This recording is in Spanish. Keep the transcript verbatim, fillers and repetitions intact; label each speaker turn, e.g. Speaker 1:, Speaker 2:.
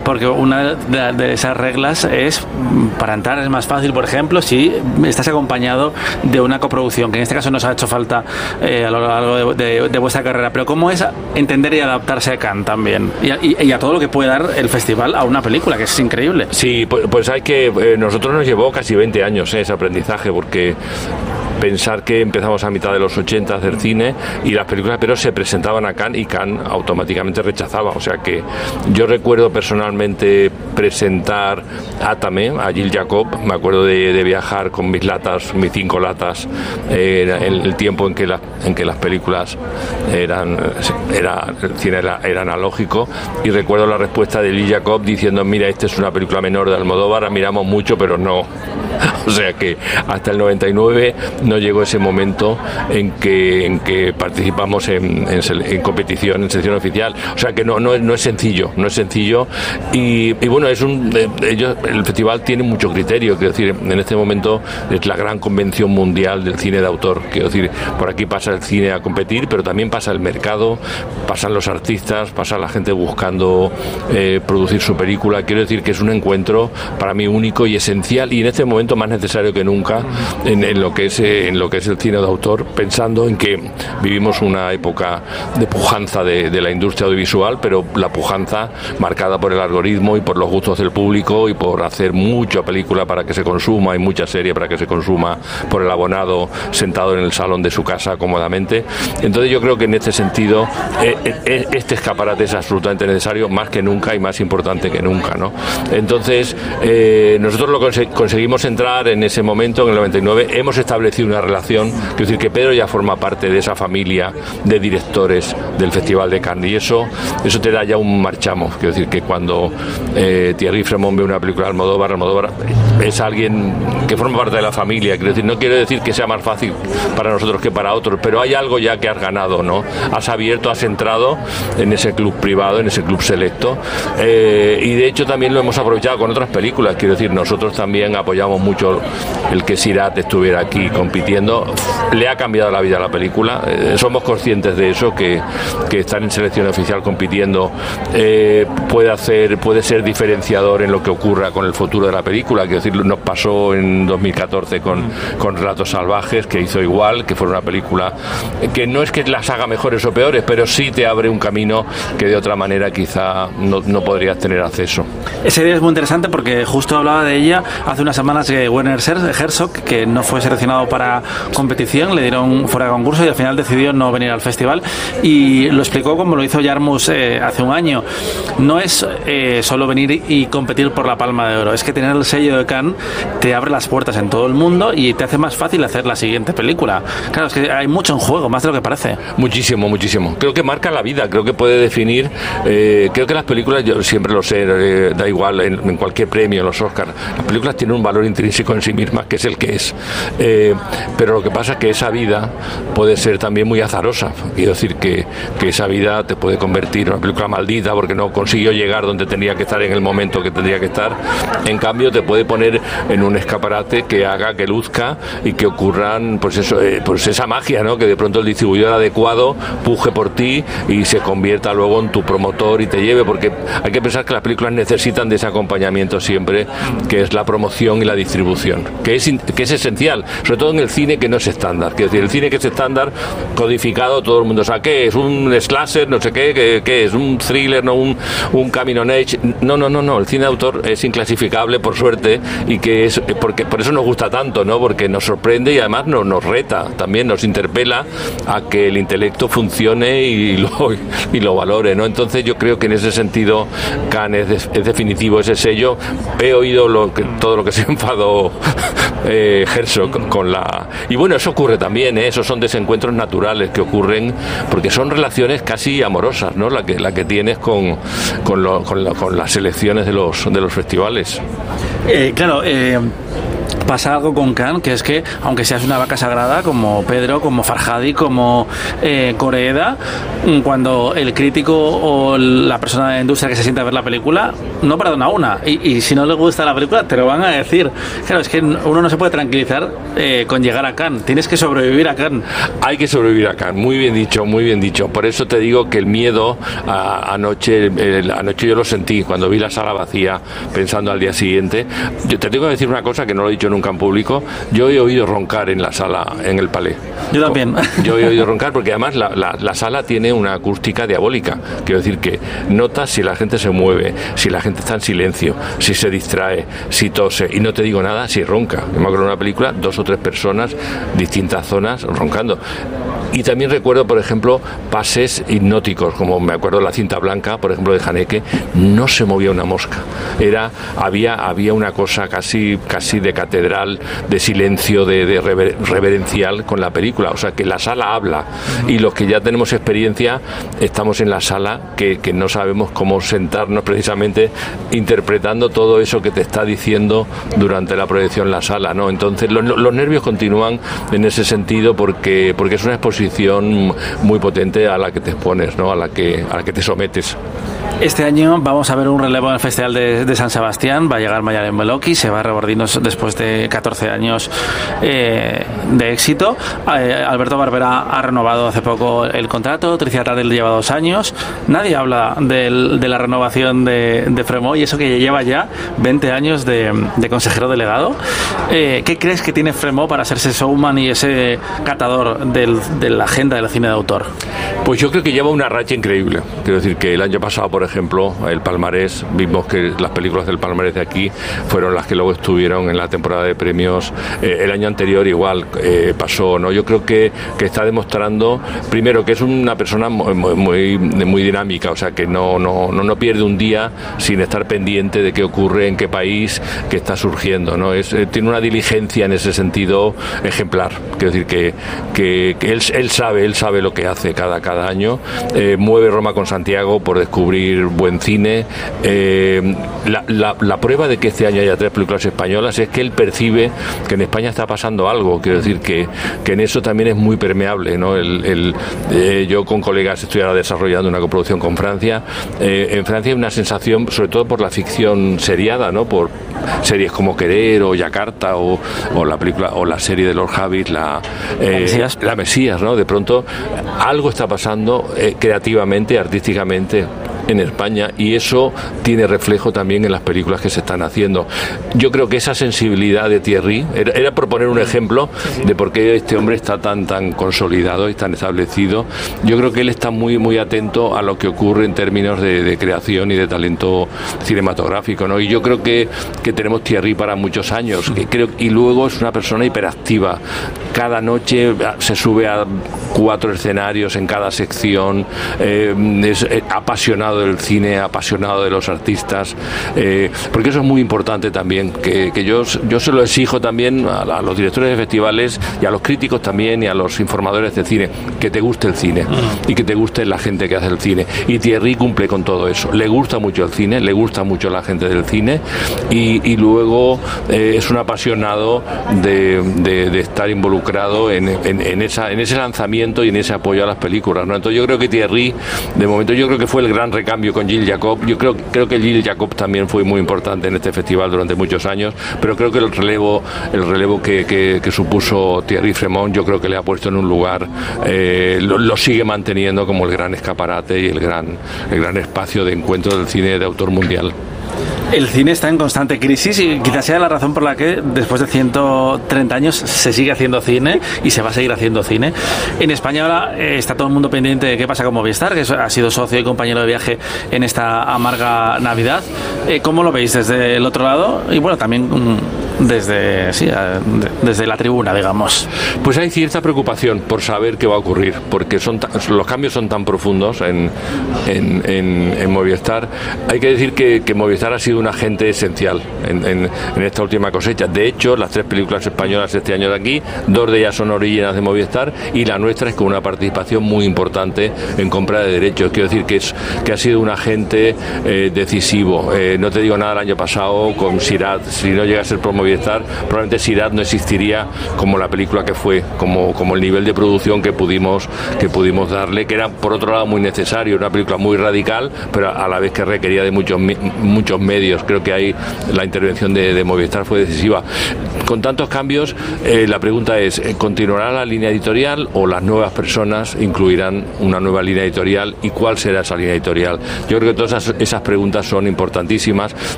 Speaker 1: porque una de, de esas reglas es, para entrar es más fácil, por ejemplo, si estás acompañado de una coproducción, que en este caso nos ha hecho falta eh, a lo largo de, de, de vuestra carrera. Pero ¿cómo es entender y adaptarse a Cannes también? Y a, y, y a todo lo que puede dar el festival a una película, que es increíble.
Speaker 2: Sí, pues, pues hay que... Eh, nosotros nos llevó casi veinte años eh, ese aprendizaje, porque pensar que empezamos a mitad de los ochenta a hacer cine y las películas pero se presentaban a Cannes y Cannes automáticamente rechazaba, o sea que yo recuerdo personalmente presentar Atame a Gilles Jacob, me acuerdo de, de viajar con mis latas, mis cinco latas eh, en el tiempo en que, la, en que las películas eran, era, el cine era, era analógico, y recuerdo la respuesta de Gilles Jacob diciendo: mira, esta es una película menor de Almodóvar, admiramos mucho pero no. O sea que hasta el noventa y nueve no llegó ese momento en que, en que participamos en, en, en competición, en selección oficial. O sea que no, no, no es sencillo, no es sencillo. Y, y bueno, es un, ellos, el festival tiene mucho criterio. Quiero decir, en este momento es la gran convención mundial del cine de autor. Quiero decir, por aquí pasa el cine a competir, pero también pasa el mercado, pasan los artistas, pasa la gente buscando eh, producir su película. Quiero decir que es un encuentro para mí único y esencial, y en este momento más necesario que nunca en, en lo que es en lo que es el cine de autor, pensando en que vivimos una época de pujanza de, de la industria audiovisual, pero la pujanza marcada por el algoritmo y por los gustos del público y por hacer mucha película para que se consuma y mucha serie para que se consuma por el abonado sentado en el salón de su casa cómodamente. Entonces yo creo que en este sentido eh, eh, este escaparate es absolutamente necesario, más que nunca y más importante que nunca, ¿no? Entonces eh, nosotros lo conse- conseguimos entrar en ese momento, en el noventa y nueve, hemos establecido una relación, quiero decir que Pedro ya forma parte de esa familia de directores del Festival de Cannes, y eso, eso te da ya un marchamo. Quiero decir que cuando eh, Thierry Fremont ve una película de Almodóvar, Almodóvar es alguien que forma parte de la familia. Quiero decir, no quiero decir que sea más fácil para nosotros que para otros, pero hay algo ya que has ganado, ¿no? Has abierto, has entrado en ese club privado, en ese club selecto, eh, y de hecho también lo hemos aprovechado con otras películas. Quiero decir, nosotros también apoyamos mucho el que Sirat estuviera aquí compitiendo. Le ha cambiado la vida a la película, eh, somos conscientes de eso, que, que estar en selección oficial compitiendo eh, puede hacer, puede ser diferenciador en lo que ocurra con el futuro de la película. Quiero decir, nos pasó en dos mil catorce con, con Relatos Salvajes, que hizo igual, que fue una película que no es que las haga mejores o peores, pero sí te abre un camino que de otra manera quizá no, no podrías tener acceso.
Speaker 1: Ese día es muy interesante porque justo hablaba de ella hace unas semanas que Werner Herzog, que no fue seleccionado para competición, le dieron fuera de concurso y al final decidió no venir al festival, y lo explicó como lo hizo Jarmus eh, hace un año. No es eh, solo venir y competir por la Palma de Oro, es que tener el sello de Cannes te abre las puertas en todo el mundo y te hace más fácil hacer la siguiente película. Claro, es que hay mucho en juego, más de lo que parece.
Speaker 2: Muchísimo, muchísimo. Creo que marca la vida, creo que puede definir, eh, creo que las películas, yo siempre lo sé, eh, da igual en, en cualquier premio, en los Oscars, las películas tienen un valor intrínseco en sí mismas, que es el que es. Eh, pero lo que pasa es que esa vida puede ser también muy azarosa. Quiero decir que, que esa vida te puede convertir en una película maldita porque no consiguió llegar donde tenía que estar en el momento que tendría que estar. En cambio, te puede poner en un escaparate que haga que luzca y que ocurran, pues eso, eh, pues esa magia, ¿no? Que de pronto el distribuidor adecuado puje por ti y se convierta luego en tu promotor y te lleve, porque hay que pensar que las películas necesitan de ese acompañamiento siempre, que es la promoción y la distribución, que es, que es esencial, sobre todo en el cine que no es estándar. Quiero decir, el cine que es estándar, codificado, todo el mundo sabe qué es, un slasher, no sé qué, qué, qué es, un thriller, no un, un coming on age. No, no, no, no, el cine de autor es inclasificable, por suerte, y que es, porque por eso nos gusta tanto, ¿no? Porque nos sorprende y además nos, nos reta, también nos interpela a que el intelecto funcione y lo, y lo valore, ¿no? Entonces yo creo que en ese sentido Cannes es, es definitivo ese sello. He oído lo que, todo lo que se enfadó eh, Herzog con, con la... Y bueno, eso ocurre también, ¿eh? Esos son desencuentros naturales que ocurren porque son relaciones casi amorosas, ¿no? La que, la que tienes con, con, lo, con, la, con las selecciones de los, de los festivales.
Speaker 1: Eh, claro, eh... pasa algo con Cannes, que es que aunque seas una vaca sagrada como Pedro, como Farhadi, como eh, Koreeda, cuando el crítico o la persona de la industria que se sienta a ver la película no perdona una. Y, y si no le gusta la película, te lo van a decir. Claro, es que uno no se puede tranquilizar eh, con llegar a Cannes. Tienes que sobrevivir a Cannes.
Speaker 2: Hay que sobrevivir a Cannes. Muy bien dicho, muy bien dicho. Por eso te digo que el miedo a, anoche, el, anoche yo lo sentí cuando vi la sala vacía, pensando al día siguiente. Yo te tengo que decir una cosa que no lo he dicho nunca en público. Yo he oído roncar en la sala, en el Palais.
Speaker 1: Yo también.
Speaker 2: Yo he oído roncar porque además la, la, la sala tiene una acústica diabólica. Quiero decir que notas si la gente se mueve, si la gente está en silencio, si se distrae, si tose, y no te digo nada si ronca. Yo me acuerdo de una película, dos o tres personas, distintas zonas, roncando. Y también recuerdo, por ejemplo, pases hipnóticos, como me acuerdo de La cinta blanca, por ejemplo, de Haneke, no se movía una mosca. Era, había, había una cosa casi, casi de catedral, de silencio, de, de rever, reverencial con la película. O sea, que la sala habla. Y los que ya tenemos experiencia, estamos en la sala, que, que no sabemos cómo sentarnos precisamente interpretando todo eso que te está diciendo durante la proyección en la sala, ¿no? Entonces, los, los nervios continúan en ese sentido porque, porque es una exposición muy potente a la que te expones, ¿no? a la que a la que te sometes.
Speaker 1: Este año vamos a ver un relevo en el Festival de, de San Sebastián. Va a llegar Mayalen Beloki, se va a Rebordinos después de catorce años eh, de éxito. Eh, Alberto Barbera ha renovado hace poco el contrato, Tricia Tadel lleva dos años. Nadie habla del, de la renovación de, de Frémaux, y eso que lleva ya veinte años de, de consejero delegado. Eh, ¿Qué crees que tiene Frémaux para hacerse showman y ese catador del, de la agenda del cine de autor?
Speaker 2: Pues yo creo que lleva una racha increíble. Quiero decir que el año pasado, por ejemplo, el palmarés, vimos que las películas del palmarés de aquí fueron las que luego estuvieron en la temporada de premios. Eh, el año anterior igual eh, pasó, ¿no? Yo creo que, que está demostrando, primero, que es una persona muy, muy, muy dinámica, o sea, que no, no, no, no pierde un día sin estar pendiente de qué ocurre, en qué país, qué está surgiendo, ¿no? Es, eh, tiene una diligencia en ese sentido ejemplar. Quiero decir que, que, que él, él sabe, él sabe lo que hace cada, cada año. Eh, mueve Roma con Santiago por descubrir buen cine. Eh, la, la, la prueba de que este año haya tres películas españolas es que él percibe que en España está pasando algo. Quiero decir que, que en eso también es muy permeable, ¿no? El, el, eh, yo con colegas estoy ahora desarrollando una coproducción con Francia. Eh, en Francia hay una sensación, sobre todo por la ficción seriada, ¿no? Por series como Querer o Yakarta o, o la película o la serie de Lord Habit, la, eh, la Mesías, la Mesías, ¿no? De pronto algo está pasando eh, creativamente, artísticamente en España, y eso tiene reflejo también en las películas que se están haciendo. Yo creo que esa sensibilidad de Thierry era, era por poner un ejemplo de por qué este hombre está tan tan consolidado y tan establecido. Yo creo que él está muy muy atento a lo que ocurre en términos de, de creación y de talento cinematográfico, ¿no? Y yo creo que, que tenemos Thierry para muchos años, que creo, y luego es una persona hiperactiva. Cada noche se sube a cuatro escenarios en cada sección, eh, es eh, apasionado del cine, apasionado de los artistas, eh, porque eso es muy importante también, que, que yo, yo se lo exijo también a, a los directores de festivales y a los críticos también y a los informadores de cine, que te guste el cine y que te guste la gente que hace el cine, y Thierry cumple con todo eso. Le gusta mucho el cine, le gusta mucho la gente del cine, y, y luego eh, es un apasionado de, de, de estar involucrado en, en, en, esa, en ese lanzamiento y en ese apoyo a las películas, ¿no? Entonces yo creo que Thierry, de momento, yo creo que fue el gran recambio con Gilles Jacob. Yo creo, creo que Gilles Jacob también fue muy importante en este festival durante muchos años, pero creo que el relevo, el relevo que, que, que supuso Thierry Frémaux, yo creo que le ha puesto en un lugar, eh, lo, lo sigue manteniendo como el gran escaparate y el gran, el gran espacio de encuentro del cine de autor mundial.
Speaker 1: El cine está en constante crisis y quizás sea la razón por la que después de ciento treinta años se sigue haciendo cine y se va a seguir haciendo cine. En España ahora eh, está todo el mundo pendiente de qué pasa con Movistar, que ha sido socio y compañero de viaje en esta amarga Navidad. Eh, ¿Cómo lo veis desde el otro lado? Y bueno, también mm, desde, sí, desde la tribuna, digamos.
Speaker 2: Pues hay cierta preocupación por saber qué va a ocurrir, porque son los cambios son tan profundos en, en, en, en Movistar. Hay que decir que, que Movistar ha sido un agente esencial en, en, en esta última cosecha. De hecho, las tres películas españolas este año de aquí, dos de ellas son originales de Movistar, y la nuestra es con una participación muy importante en compra de derechos. Quiero decir que, es, que ha sido un agente eh, decisivo. Eh, no te digo nada el año pasado con Sirat, si no llega a ser por Movistar, Movistar, probablemente Sirad no existiría como la película que fue, como, como el nivel de producción que pudimos, que pudimos darle, que era por otro lado muy necesario, una película muy radical, pero a la vez que requería de muchos, muchos medios. Creo que ahí la intervención de, de Movistar fue decisiva. Con tantos cambios, eh, la pregunta es, ¿continuará la línea editorial o las nuevas personas incluirán una nueva línea editorial y cuál será esa línea editorial? Yo creo que todas esas, esas preguntas son importantísimas